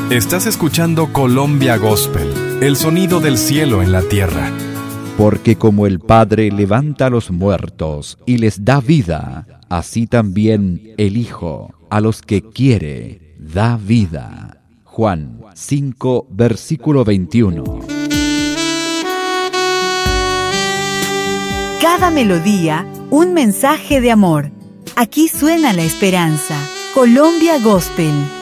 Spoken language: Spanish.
Estás escuchando Colombia Gospel, el sonido del cielo en la tierra. Porque como el Padre levanta a los muertos y les da vida, así también el Hijo a los que quiere da vida. Juan 5, versículo 21. Cada melodía, un mensaje de amor. Aquí suena la esperanza. Colombia Gospel.